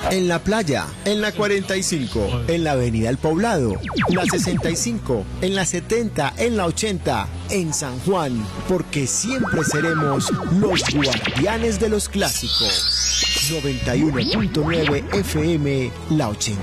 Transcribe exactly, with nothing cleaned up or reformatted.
En la playa, en la cuarenta y cinco, en la avenida El Poblado, la sesenta y cinco, en la setenta, en la ochenta, en San Juan, porque siempre seremos los guardianes de los clásicos. noventa y uno punto nueve F M, la ochenta.